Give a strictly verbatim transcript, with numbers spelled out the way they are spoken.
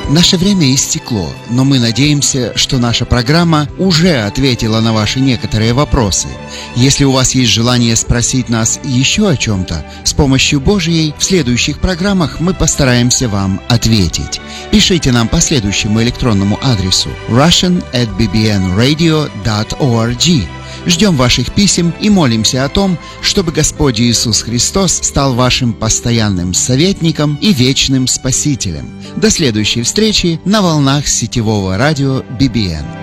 Наше время истекло, но мы надеемся, что наша программа уже ответила на ваши некоторые вопросы. Если у вас есть желание спросить нас еще о чем-то, с помощью Божьей в следующих программах мы постараемся вам ответить. Пишите нам по следующему электронному адресу russian at b b n radio dot org. Ждем ваших писем и молимся о том, чтобы Господь Иисус Христос стал вашим постоянным советником и вечным Спасителем. До следующей встречи на волнах сетевого радио би би эн.